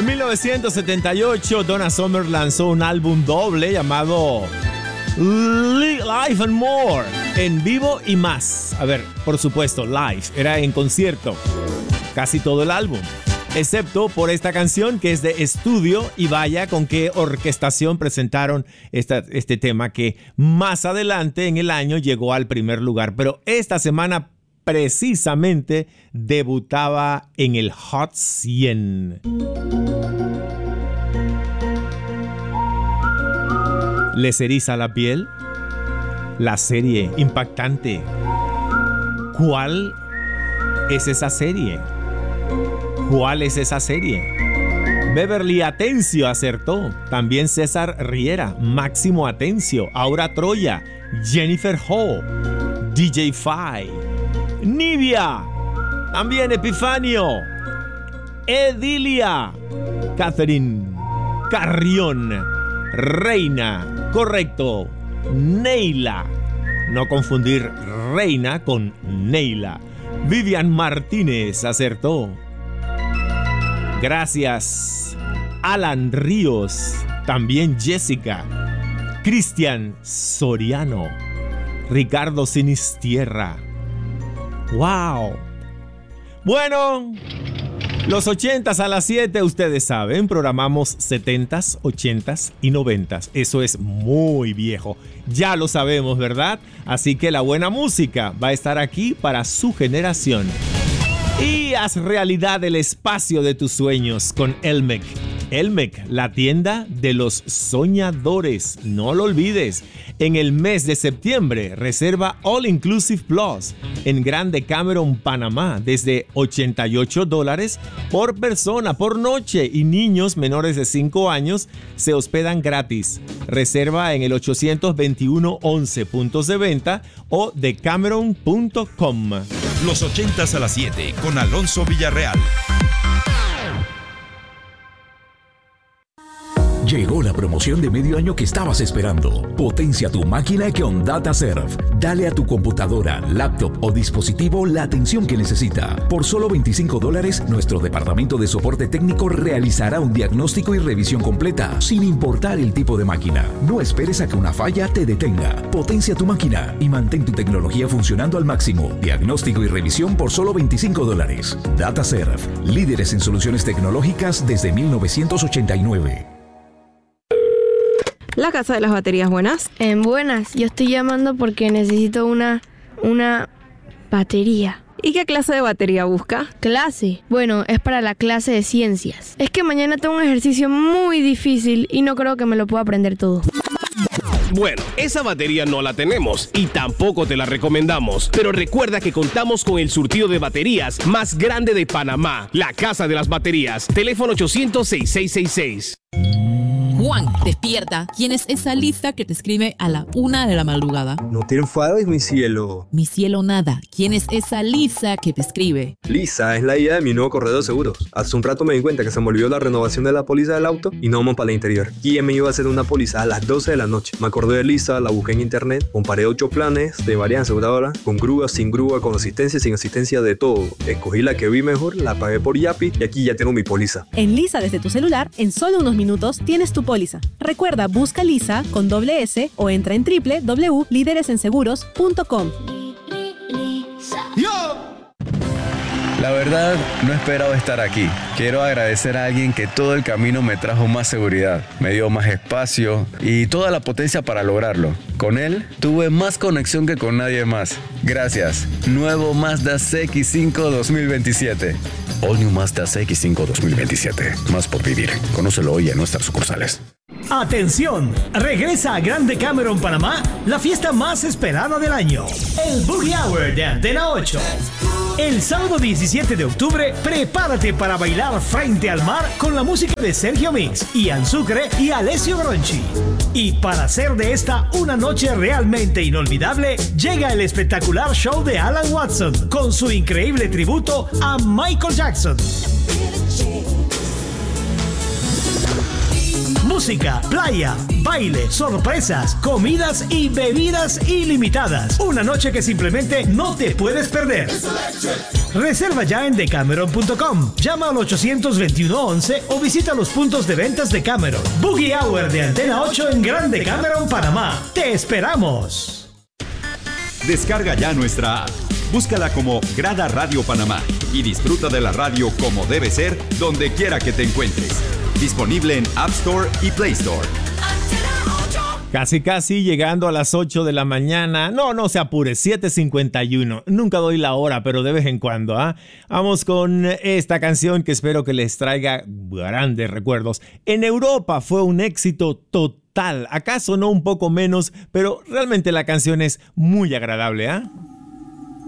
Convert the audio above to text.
1978, Donna Summer lanzó un álbum doble llamado Live and More, en vivo y más. A ver, por supuesto, live, era en concierto, casi todo el álbum, excepto por esta canción que es de estudio, y vaya con qué orquestación presentaron este tema que más adelante en el año llegó al primer lugar, pero esta semana precisamente debutaba en el Hot 100. ¿Les eriza la piel? La serie impactante. ¿Cuál es esa serie? ¿Cuál es esa serie? Beverly Atencio acertó. También César Riera, Máximo Atencio, Aura Troya, Jennifer Ho, DJ Fai, Nivia, también Epifanio, Edilia, Catherine, Carrión, Reina, correcto, Neila, no confundir Reina con Neila. Vivian Martínez acertó. Gracias. Alan Ríos, también Jessica, Cristian Soriano, Ricardo Sinistierra. ¡Wow! Bueno, los 80s a las 7, ustedes saben, programamos 70s, 80s y 90s. Eso es muy viejo, ya lo sabemos, ¿verdad? Así que la buena música va a estar aquí para su generación. Y haz realidad el espacio de tus sueños con Elmec. Elmec, la tienda de los soñadores. No lo olvides. En el mes de septiembre, reserva All Inclusive Plus en Grand Decameron, Panamá, desde $88 por persona por noche, y niños menores de 5 años se hospedan gratis. Reserva en el 821-11 puntos de venta o decameron.com. Los 80s a las 7 con Alonso Villarreal. Llegó la promoción de medio año que estabas esperando. Potencia tu máquina con DataServe. Dale a tu computadora, laptop o dispositivo la atención que necesita. Por solo $25, nuestro departamento de soporte técnico realizará un diagnóstico y revisión completa, sin importar el tipo de máquina. No esperes a que una falla te detenga. Potencia tu máquina y mantén tu tecnología funcionando al máximo. Diagnóstico y revisión por solo $25. DataServe, líderes en soluciones tecnológicas desde 1989. La Casa de las Baterías, buenas. Buenas, yo estoy llamando porque necesito una batería. ¿Y qué clase de batería busca? ¿Clase? Bueno, es para la clase de ciencias. Es que mañana tengo un ejercicio muy difícil y no creo que me lo pueda aprender todo. Bueno, esa batería no la tenemos y tampoco te la recomendamos. Pero recuerda que contamos con el surtido de baterías más grande de Panamá. La Casa de las Baterías. Teléfono 800-6666. Juan, despierta. ¿Quién es esa Lisa que te escribe a la 1 de la madrugada? No te enfades, mi cielo. Mi cielo nada. ¿Quién es esa Lisa que te escribe? Lisa es la idea de mi nuevo corredor de seguros. Hace un rato me di cuenta que se me olvidó la renovación de la póliza del auto y no vamos para el interior. ¿Quién me iba a hacer una póliza a las 12 de la noche? Me acordé de Lisa, la busqué en internet, comparé 8 planes de varias aseguradoras, con grúa, sin grúa, con asistencia, sin asistencia, de todo. Escogí la que vi mejor, la pagué por Yapi y aquí ya tengo mi póliza. En Lisa, desde tu celular, en solo unos minutos tienes tu póliza. Recuerda, busca Lisa con $S o entra en www.lideresenseguros.com. La verdad, no esperaba estar aquí. Quiero agradecer a alguien que todo el camino me trajo más seguridad, me dio más espacio y toda la potencia para lograrlo. Con él, tuve más conexión que con nadie más. Gracias. Nuevo Mazda CX-5 2027. All New Mazda CX-5 2027. Más por vivir. Conócelo hoy en nuestras sucursales. ¡Atención! Regresa a Grand Decameron, Panamá, la fiesta más esperada del año, el Boogie Hour de Antena 8. El sábado 17 de octubre, prepárate para bailar frente al mar con la música de Sergio Mix, Ian Sucre y Alessio Gronchi. Y para hacer de esta una noche realmente inolvidable, llega el espectacular show de Alan Watson con su increíble tributo a Michael Jackson. Música, playa, baile, sorpresas, comidas y bebidas ilimitadas. Una noche que simplemente no te puedes perder. Reserva ya en decameron.com. Llama al 821-11 o visita los puntos de ventas de Cameron. Boogie Hour de Antena 8 en Gran Decameron, Panamá. ¡Te esperamos! Descarga ya nuestra app. Búscala como Grada Radio Panamá y disfruta de la radio como debe ser, donde quiera que te encuentres. Disponible en App Store y Play Store. Casi llegando a las 8 de la mañana. No se apure, 7:51. Nunca doy la hora, pero de vez en cuando. Vamos con esta canción que espero que les traiga grandes recuerdos. En Europa fue un éxito total. Acá sonó un poco menos, pero realmente la canción es muy agradable,